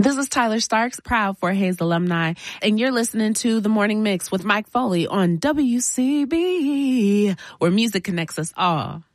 This is Tyler Starks, proud Fort Hays alumni, and you're listening to The Morning Mix with Mike Foley on WCB, where music connects us all.